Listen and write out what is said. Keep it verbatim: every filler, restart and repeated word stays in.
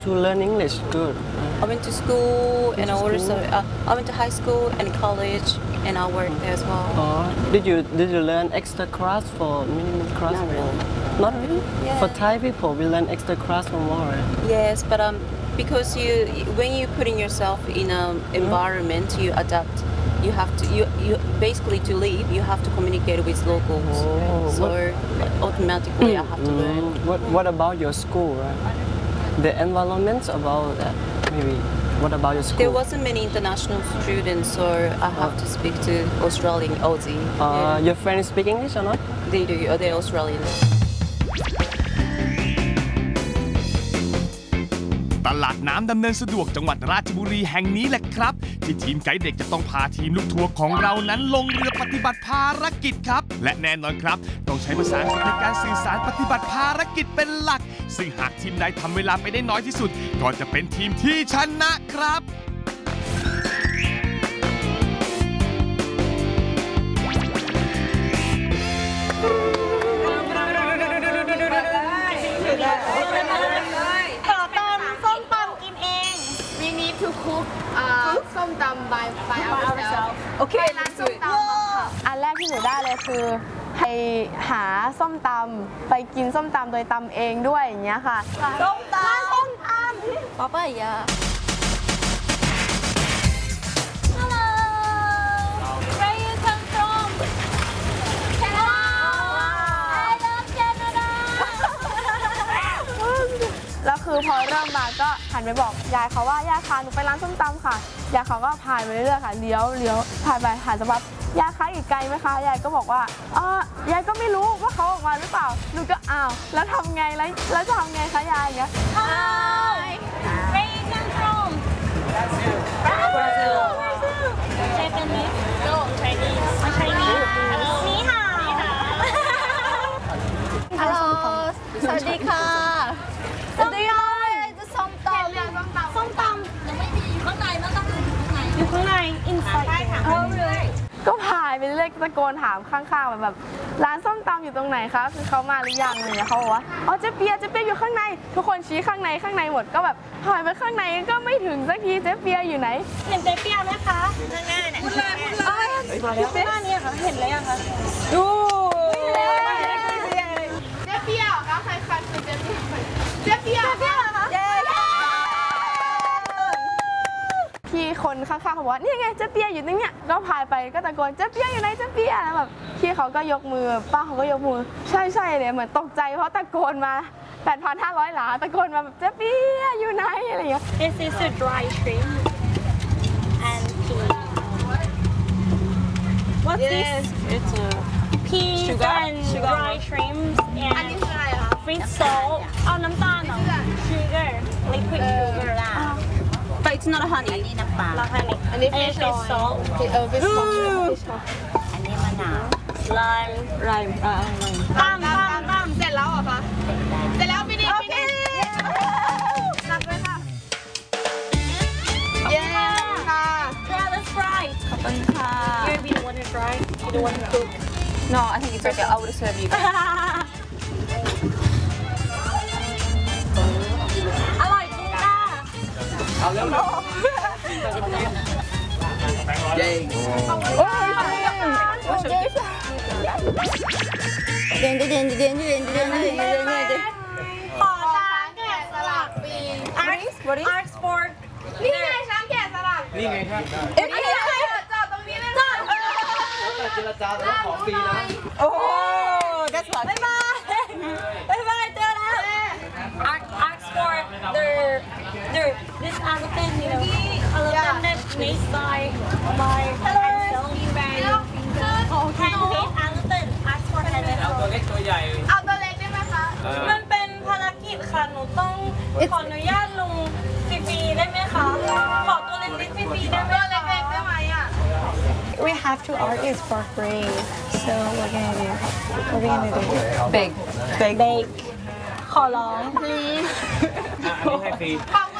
To learn English, good. I went to school and I also uh, I went to high school and college and I worked there as well. Oh, did you did you learn extra class for minimum class? Not really. Not really. Yeah. For Thai people, we learn extra class for more. Yes, but um, because you when you putting yourself in an environment, you adapt. You have to you you basically to live. You have to communicate with locals. Oh, so automatically, I have to learn. What What about your school? Right? The environment about that, maybe. What about your school? There wasn't many international students, so I have to speak to Australian Aussie. Uh, yeah. Your friends speak English or not? They do. Or they're Australian. ตลาดน้ำดำเนินสะดวกจังหวัดราชบุรีแห่งนี้แหละครับที่ทีมไกด์เด็กจะต้องพาทีมลูกทัวร์ของเรานั้นลงเรือปฏิบัติภารกิจครับและแน่นอนครับต้องใช้ภาษาอังกฤษในการสื่อสารปฏิบัติภารกิจเป็นหลักซึ่งหากทีมใดทำเวลาไปได้น้อยที่สุดก็จะเป็นทีมที่ชนะครับส้มตำ by by ourselves โอเคร้านส้มตำอันแรกที่หนูได้เลยคือไปหาส้มตำไปกินส้มตำโดยตำเองด้วยอย่างเงี้ยค่ะส้มตำส้มตำป๊อปเปอร์ยา Hello where you come from Canada I love Canada แล้วคือพอเริ่มมาก็หันไปบอกยายเขาว่ายายคะหนูไปร้านส้มตำค่ะยายเขาก็พายไปเรื่อยๆค่ะเลี้ยวเลี้ยวพายไปหาจังหวัดยายคะอีกไกลไหมคะยายก็บอกว่าอ๋อยายก็ไม่รู้ว่าเขาออกมาหรือเปล่าหนูก็อ้าวแล้วทำไงแล้วแล้วจะทำไงคะยายอย่างเงี้ย Hi where you come from Brazil Japanese no Chinese Chinese ni hao Hello สวัสดีค่ะสวัสดีค่ะจะส้มตำส้มตำยังไม่มีอยู่ข้างในมันต้องอยู่ข้างในอยู่ข้างใน inside ก็พายไปเรื่อยตะโกนถามข้างๆแบบร้านส้มตำอยู่ตรงไหนคะคือเขามาหรือยังอะไรเงี้ยเขาบอกว่าอ๋อเจ๊เปียเจ๊เปียอยู่ข้างในทุกคนชี้ข้างในข้างในหมดก็แบบพายไปข้างในก็ไม่ถึงสักทีเจ๊เปียอยู่ไหนเห็นเจ๊เปียไหมคะข้างหน้าเนี่ยพูดเลยพูดเลยข้างหน้าเนี่ยค่ะเห็นแล้วยังคะดูเจ๊เปียเหรอคะใครคันคือเจ๊เปียเจ๊เปียเจ๊เปียเหรอคะพี่คนข้างๆเขาบอกว่านี่ไงเจ๊เปียอยู่ตรงเนี้ยก็พายไปก็ตะโกนเจ๊เปียอยู่ไหนเจ๊เปียแล้วแบบพี่เขาก็ยกมือป้าเขาก็ยกมือใช่ใช่เลยเหมือนตกใจเพราะตะโกนมา แปดพันห้าร้อย หลาตะโกนมาแบบเจ๊เปียอยู่ไหนอะไรอย่างเงี้ย This is a dry shrimp and pea What's this It's a peas Sugar? and Sugar. dry shrimps อันนี้ and คืออะไรคะ fish salt เอาน้ำตาลเหรอ sugar liquid sugar but it's not a honey อันนี้น้ำปลาแล้วอันนี้อันนี้ fish fish salt เออ fish salt fish salt อันนี้มะนาว lime ไรอ่าตามตามตามเสร็จแล้วเหรอคะเสร็จแล้วพี่ดิพี่ดินับด้วยค่ะเย้ค่ะ yeah let's fry ขอบคุณค่ะ you be the one to fry you the one to cook No I think it's okay I would serve you อร่อยจริงค่ะเอาเร็วๆเย้เด่นเด่นเด่นเด่นเด่นเด่นเด่นเด่นเด่นขอช้างแกะสลักปี What is Art Sport นี่ไงช้างแกะสลักนี่ไงครับเอ๊ะนี่ไงจอดตรงนี้เลยจอดเจรจาแต่ว่าของฟรีนะโอ้ that's lucky บ๊ายบายบ๊ายบายเจอแล้ว Art Art Sport they're they're this elephant you know elephant that's made by by myself by handmade elephant Art Sport handmade ตัวเล็กตัวใหญ่เอาตัวเล็กได้ไหมคะมันเป็นภารกิจค่ะหนูต้องขออนุญาตลุงฟรีๆได้ไหมคะขอตัวเล็กๆฟรีๆได้ไหมตัวเล็กๆได้ไหมอ่ะ We have to argue for free so we're gonna do what are we gonna do big big bake ขอร้อง please อันนี้ให้ฟรีขอบ